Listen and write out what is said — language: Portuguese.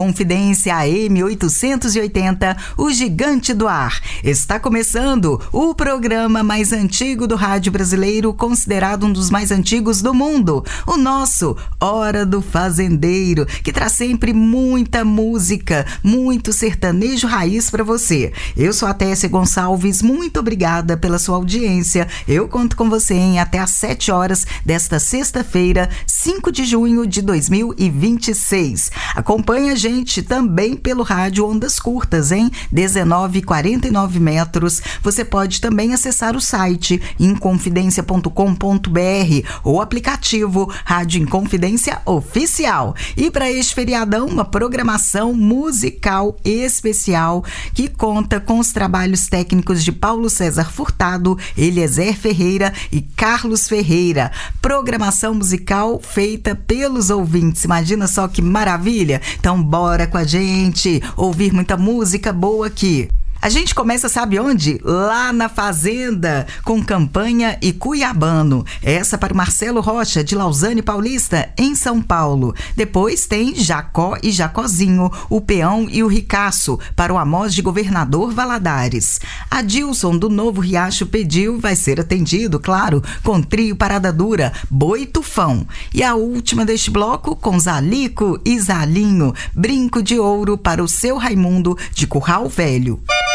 Inconfidência AM 880, o gigante do ar. Está começando o programa mais antigo do rádio brasileiro, considerado um dos mais antigos do mundo, o nosso Hora do Fazendeiro, que traz sempre muita música, muito sertanejo raiz para você. Eu sou a Tessia Gonçalves, muito obrigada pela sua audiência. Eu conto com você até às 7 horas desta sexta-feira, 5 de junho de 2026. Acompanhe a gente também pelo rádio Ondas Curtas, em 19,49 metros. Você pode também acessar o site inconfidencia.com.br ou o aplicativo Rádio Inconfidência Oficial. E para este feriadão, uma programação musical especial que conta com os trabalhos técnicos de Paulo César Furtado, Eliezer Ferreira e Carlos Ferreira. Programação musical feita pelos ouvintes. Imagina só que maravilha! Então bora com a gente ouvir muita música boa aqui. A gente começa, sabe onde? Lá na Fazenda, com Campanha e Cuiabano. Essa para o Marcelo Rocha, de Lausanne Paulista, em São Paulo. Depois tem Jacó e Jacozinho, o Peão e o Ricaço, para o Amós de Governador Valadares. Adilson, do Novo Riacho, pediu, vai ser atendido, claro, com trio Parada Dura, Boi Tufão. E a última deste bloco, com Zalico e Zalinho, Brinco de Ouro, para o Seu Raimundo, de Curral Velho.